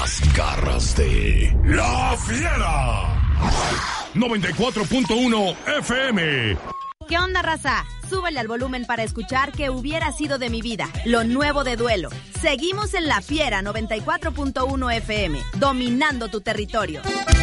Las garras de La Fiera. 94.1 FM. ¿Qué onda, raza? Súbele al volumen para escuchar ¿Qué hubiera sido de mi vida? Lo nuevo de Duelo. Seguimos en La Fiera 94.1 FM, dominando tu territorio.